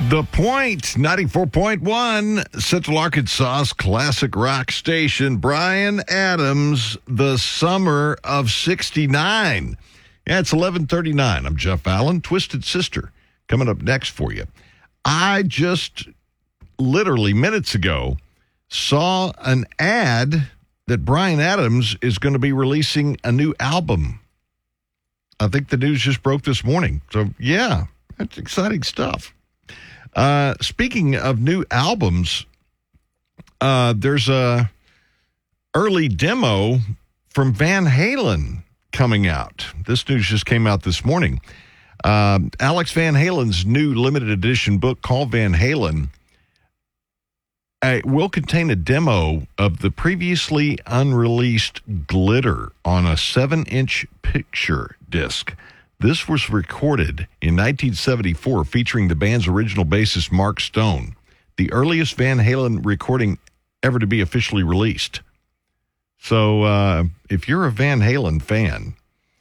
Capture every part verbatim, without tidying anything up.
The Point, ninety-four point one, Central Arkansas's classic rock station. Bryan Adams, The Summer of sixty-nine. Yeah, it's eleven thirty-nine. I'm Jeff Allen, Twisted Sister, coming up next for you. I just literally minutes ago saw an ad that Bryan Adams is going to be releasing a new album. I think the news just broke this morning. So, yeah, that's exciting stuff. Uh, speaking of new albums, uh, there's a early demo from Van Halen coming out. This news just came out this morning. Uh, Alex Van Halen's new limited edition book called Van Halen uh, will contain a demo of the previously unreleased Glitter on a seven-inch picture disc. This was recorded in nineteen seventy-four, featuring the band's original bassist, Mark Stone, the earliest Van Halen recording ever to be officially released. So uh, if you're a Van Halen fan,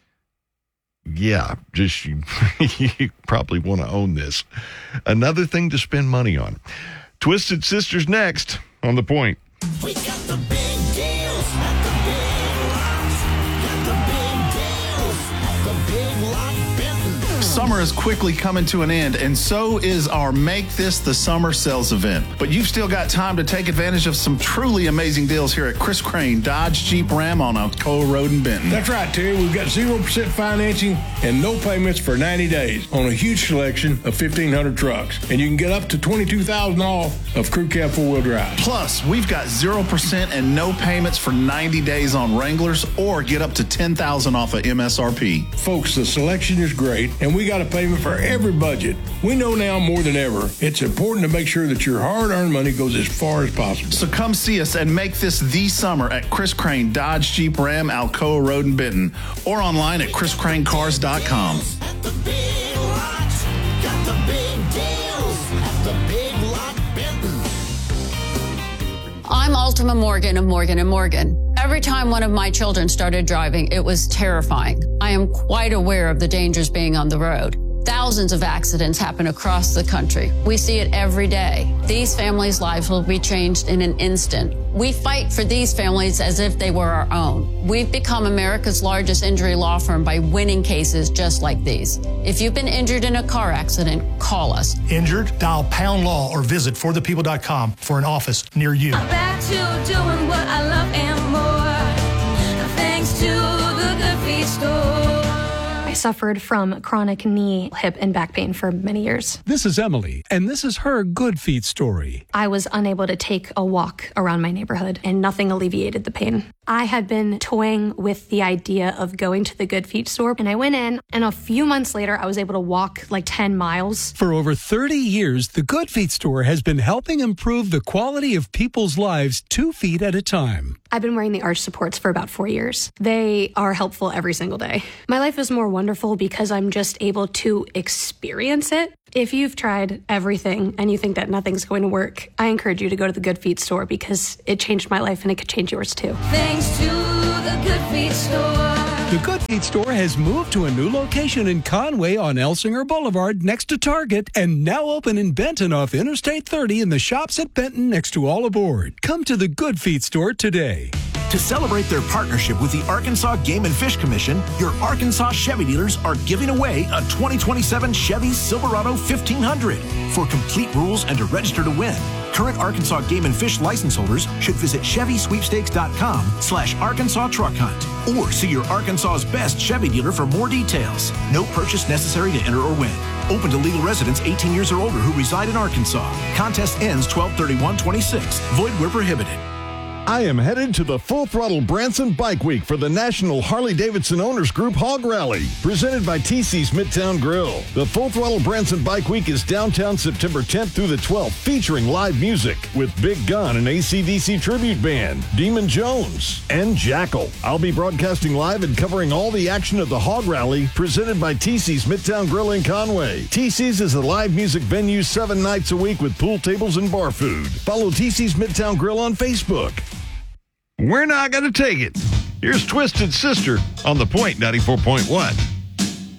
yeah, just you, you probably want to own this. Another thing to spend money on. Twisted Sisters next on The Point. We got the big deals at the Big Lots. Got the big deals at the Big Lot Benton. Summer is quickly coming to an end, and so is our Make This the Summer sales event. But you've still got time to take advantage of some truly amazing deals here at Chris Crane Dodge Jeep Ram on Alcoa Road in Benton. That's right, Terry. We've got zero percent financing and no payments for ninety days on a huge selection of fifteen hundred trucks. And you can get up to twenty-two thousand dollars off of Crew Cab four-wheel drive. Plus, we've got zero percent and no payments for ninety days on Wranglers, or get up to ten thousand dollars off of M S R P. Folks, the selection is great, and we got a payment for every budget. We know now more than ever, it's important to make sure that your hard-earned money goes as far as possible. So come see us and make this the summer at Chris Crane Dodge Jeep Ram Alcoa Road in Benton, or online at chris crane cars dot com. At the Big Lots. Got the big deals at the Big Lot Benton. I'm Ultima Morgan of Morgan and Morgan. Every time one of my children started driving, it was terrifying. I am quite aware of the dangers being on the road. Thousands of accidents happen across the country. We see it every day. These families' lives will be changed in an instant. We fight for these families as if they were our own. We've become America's largest injury law firm by winning cases just like these. If you've been injured in a car accident, call us. Injured? Dial Pound Law or visit for the people dot com for an office near you. I'm back to doing what I love and more, thanks to the Good Feet store. I suffered from chronic knee, hip, and back pain for many years. This is Emily, and this is her Good Feet story. I was unable to take a walk around my neighborhood, and nothing alleviated the pain. I had been toying with the idea of going to the Good Feet store, and I went in, and a few months later, I was able to walk like ten miles. For over thirty years, the Good Feet store has been helping improve the quality of people's lives two feet at a time. I've been wearing the arch supports for about four years. They are helpful every single day. My life is more wonderful because I'm just able to experience it. If you've tried everything and you think that nothing's going to work, I encourage you to go to the Good Feet store because it changed my life and it could change yours too. Thanks to the Good Feet store. The Good Feet store has moved to a new location in Conway on Elsinger Boulevard next to Target, and now open in Benton off Interstate thirty in the shops at Benton next to All Aboard. Come to the Good Feet store today. To celebrate their partnership with the Arkansas Game and Fish Commission, your Arkansas Chevy dealers are giving away a twenty twenty-seven Chevy Silverado fifteen hundred. For complete rules and to register to win, current Arkansas Game and Fish license holders should visit chevy sweepstakes dot com slash Arkansas Truck Hunt or see your Arkansas's best Chevy dealer for more details. No purchase necessary to enter or win. Open to legal residents eighteen years or older who reside in Arkansas. Contest ends twelve thirty-one twenty-six. Void where prohibited. I am headed to the Full Throttle Branson Bike Week for the National Harley-Davidson Owners Group Hog Rally, presented by T C's Midtown Grill. The Full Throttle Branson Bike Week is downtown September tenth through the twelfth, featuring live music with Big Gun and A C D C tribute band, Demon Jones, and Jackal. I'll be broadcasting live and covering all the action of the Hog Rally, presented by T C's Midtown Grill in Conway. T C's is a live music venue seven nights a week with pool tables and bar food. Follow T C's Midtown Grill on Facebook. We're not going to take it. Here's Twisted Sister on The Point ninety-four point one.